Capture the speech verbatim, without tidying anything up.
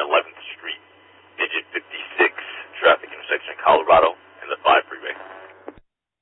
eleventh Street, digit fifty-six, traffic intersection in Colorado.